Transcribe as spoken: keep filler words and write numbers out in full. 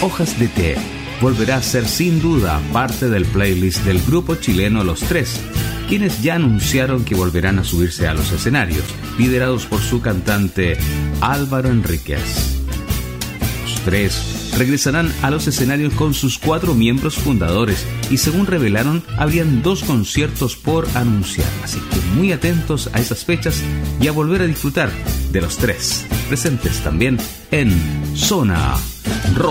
Hojas de Té volverá a ser sin duda parte del playlist del grupo chileno Los Tres, quienes ya anunciaron que volverán a subirse a los escenarios, liderados por su cantante Álvaro Enríquez. Los Tres regresarán a los escenarios con sus cuatro miembros fundadores y, según revelaron, habrían dos conciertos por anunciar, así que muy atentos a esas fechas y a volver a disfrutar de Los Tres, presentes también en Zona Rock.